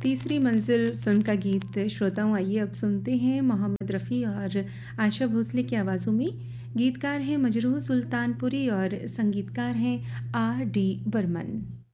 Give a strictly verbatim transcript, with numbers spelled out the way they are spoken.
तीसरी मंजिल फिल्म का गीत श्रोताओं, आइए अब सुनते हैं मोहम्मद रफ़ी और आशा भोसले की आवाज़ों में। गीतकार हैं मजरूह सुल्तानपुरी और संगीतकार हैं आर डी बर्मन।